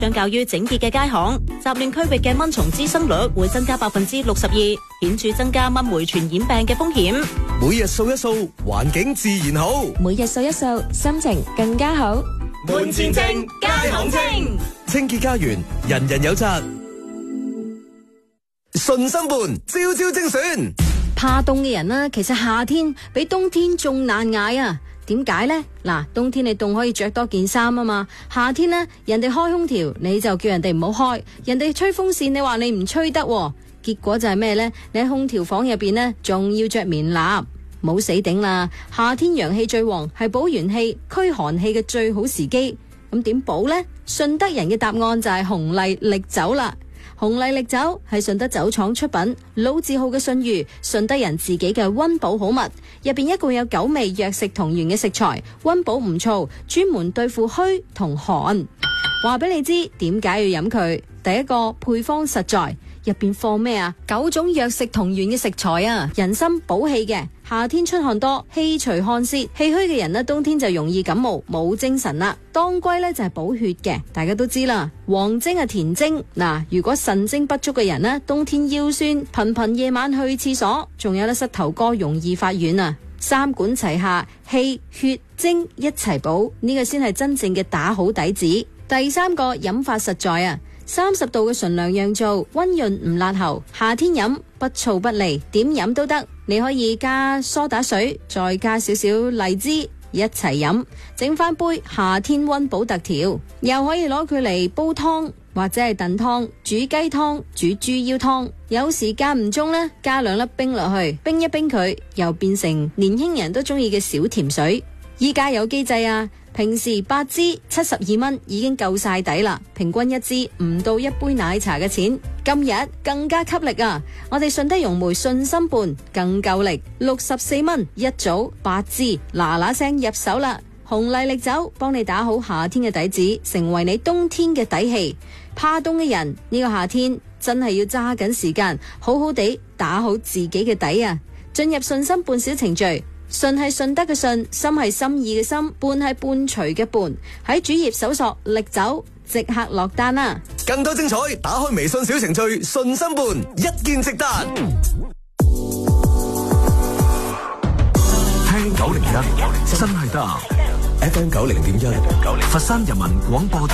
相較於整潔嘅街巷，雜亂區域嘅蚊蟲滋生率會增加62%，顯著增加蚊媒傳染病嘅風險。 每日掃一掃，環境自然好。 每日掃一掃，心情更加好。 門前清，街巷清， 清潔家園，人人有責。順心伴，朝朝精選。 怕凍嘅人呢，其實夏天比冬天仲難捱啊！點解呢？嗱，冬天你凍可以着多件衫啊嘛，夏天呢，人哋開空調你就叫人哋唔好開，人哋吹風扇你話你唔吹得，結果就係咩呢？你喺空調房入邊呢，仲要着棉衲，冇死頂啦！夏天陽氣最旺，係補元氣、驅寒氣嘅最好時機。咁點補呢？順德人嘅答案就係紅麗力酒啦。紅麗力酒係順德酒廠出品，老字號嘅信譽，順德人自己嘅溫補好物，入邊一共有9味藥食同源嘅食材，溫補唔燥，專門對付虛同寒。話俾你知點解要飲佢？第一個配方實在，入邊放咩啊？9種藥食同源嘅食材啊，人參補氣嘅，夏天出汗多，氣除汗泄，氣虛嘅人呢，冬天就容易感冒，冇精神啦。當歸呢就係補血嘅，大家都知啦。黃精係填精，嗱，如果腎精不足嘅人呢，冬天腰酸，頻頻夜晚去廁所，仲有膝頭哥容易發軟啊。三管齊下，氣血精一齊補，呢個先係真正嘅打好底子。第三個飲法實在啊，30度嘅純糧釀造，溫潤唔辣喉，夏天飲不燥不膩，點飲都得。你可以加梳打水，再加少少荔枝一齊飲，整翻杯夏天溫補特調。又可以攞佢嚟煲湯或者係燉湯、煮雞湯、煮豬腰湯。有時間唔中呢，加2粒冰落去，冰一冰佢，又變成年輕人都中意嘅小甜水。依家有機制啊，平時8支72蚊已經夠晒底啦，平均1支唔到1杯奶茶嘅錢。今日更加給力啊！我哋順德融媒順心伴更夠力，64蚊一組8支，嗱嗱聲入手啦！紅麗力酒幫你打好夏天嘅底子，成為你冬天嘅底氣。怕凍嘅人呢個夏天真係要揸緊時間，好好地打好自己嘅底啊！進入順心伴小程序。順係順德嘅順，心係心意嘅心，伴係伴隨嘅伴。喺主頁搜索力酒，即刻落單啦！ 更多精彩，打開微信小程序順心伴，一鍵直達。 聽901真係得 FM 90.1，佛山人民廣播